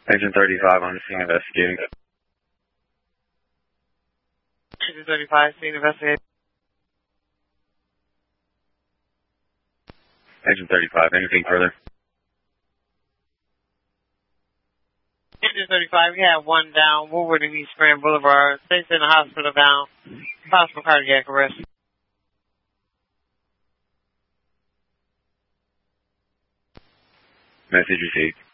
Agent 35 on the scene investigating. Agent 35, scene investigating. Agent 35, anything further? Agent 35, we have one down, Woodward and East Grand Boulevard. Stays in the hospital down. Possible cardiac arrest. Message received.